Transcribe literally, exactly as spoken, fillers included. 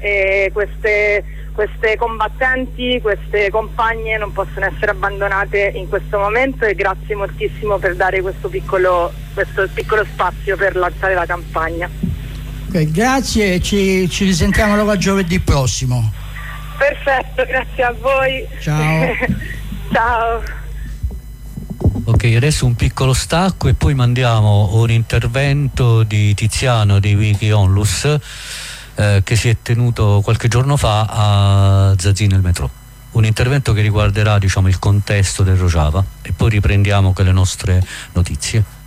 e queste, queste combattenti, queste compagne non possono essere abbandonate in questo momento, e grazie moltissimo per dare questo piccolo, questo piccolo spazio per lanciare la campagna. Okay, grazie, ci, ci risentiamo allora giovedì prossimo. Perfetto, grazie a voi. Ciao. Ciao. Ok, adesso un piccolo stacco e poi mandiamo un intervento di Tiziano di Wiki Onlus eh, che si è tenuto qualche giorno fa a Zazzì nel metro. Un intervento che riguarderà, diciamo, il contesto del Rojava, e poi riprendiamo con le nostre notizie.